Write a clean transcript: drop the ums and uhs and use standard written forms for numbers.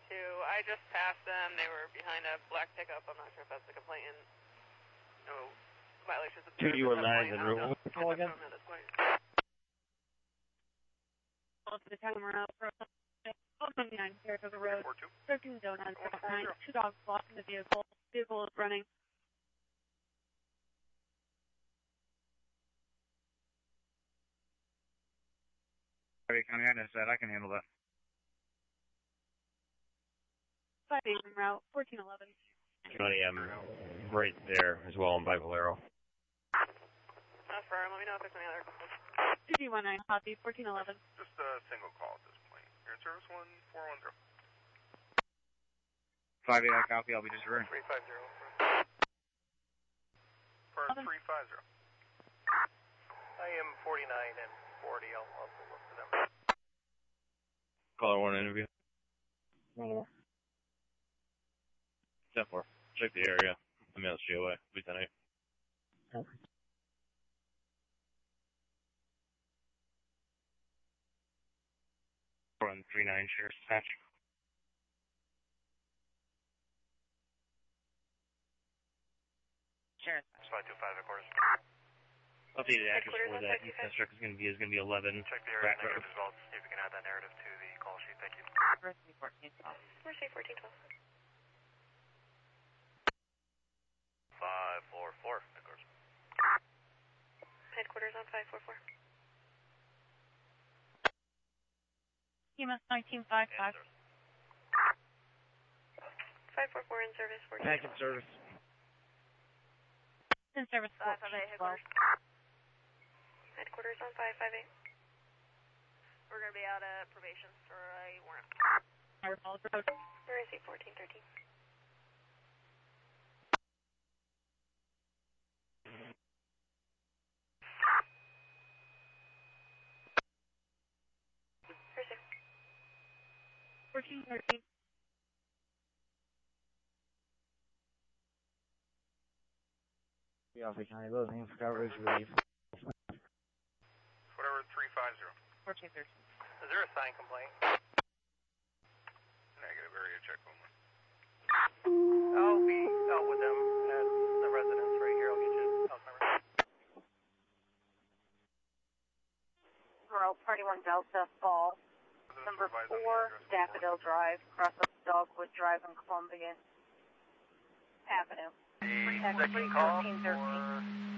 I just passed them. They were behind a black pickup. I'm not sure if that's a complaint. No violations of 219 and room. Call again. The camera from 29 here to the road. 13 donuts, 9, 2 dogs blocking the vehicle. Vehicle is running. County, I said I can handle that. 5 a.m. route, 1411. County, I'm right there as well on by Valero. Affirm. Let me know if there's any other questions. 2D19, copy, 1411. Just a single call at this point. You're in service 1410. 5-8, copy, I'll be just ready. 350. For 350. I am 49 and 40. I'll also look for them. Caller 1 interview. Negative. 10-4. Check the area. I'm out COA. Lieutenant. Okay. Run 39 Sheriff's Patch. Sheriff's Patch. 525 headquarters. Updated address for that east truck is going to be 11. Check the area negative results. See if we can add that narrative to the call sheet. Thank you. Mercy 1412. Mercy 1412. 544 headquarters. Headquarters on 544. EMS 1955. 544 in service. Back in service. In service 1412. Headquarters on 558. We're going to be out of probation for a warrant. Road. Mercy 1413. Mercy. 1413. The Alpha County Building for coverage relief. Whatever 350. 1413. Is there a sign complaint? Negative area check only. I'll be out with them at the residence right here. I'll get you house number. Route 41 Delta Fall. Number 4, Daffodil Drive, across of Dogwood Drive in Columbia Avenue. The second call for